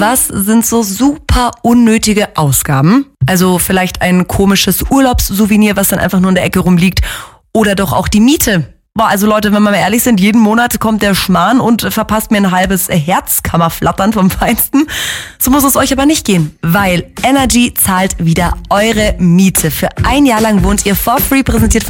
Was sind so super unnötige Ausgaben? Also vielleicht ein komisches Urlaubssouvenir, was dann einfach nur in der Ecke rumliegt. Oder doch auch die Miete. Boah, also Leute, wenn wir mal ehrlich sind, jeden Monat kommt der Schmarrn und verpasst mir ein halbes Herzkammerflattern vom Feinsten. So muss es euch aber nicht gehen, weil Energy zahlt wieder eure Miete. Für ein Jahr lang wohnt ihr for free, präsentiert von